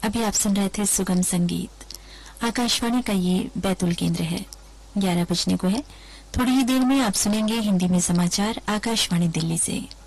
अभी आप सुन रहे थे सुगम संगीत। आकाशवाणी का ये बैतूल केंद्र है। 11 बजने को है। थोड़ी ही देर में आप सुनेंगे हिंदी में समाचार आकाशवाणी दिल्ली से।